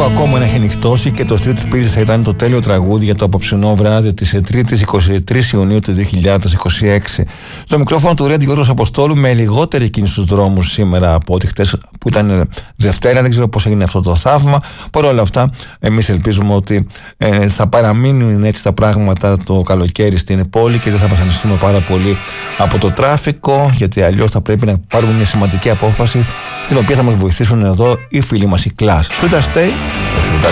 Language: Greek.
λίγο ακόμα να έχει νυχτώσει και το Street Spirit θα ήταν το τέλειο τραγούδι για το απόψινό βράδυ της 3ης 23 Ιουνίου του 2026. Στο μικρόφωνο του Ρέντ Γιώργος Αποστόλου, με λιγότερη κίνηση στους δρόμους σήμερα από ό,τι χτες που ήταν Δευτέρα. Δεν ξέρω πώς έγινε αυτό το θαύμα. Παρ' όλα αυτά, εμείς ελπίζουμε ότι θα παραμείνουν έτσι τα πράγματα το καλοκαίρι στην πόλη και δεν θα βασανιστούμε πάρα πολύ από το τράφικο, γιατί αλλιώς θα πρέπει να πάρουμε μια σημαντική απόφαση στην οποία θα μας βοηθήσουν εδώ οι φίλοι μας οι Clash. Should I stay? Should I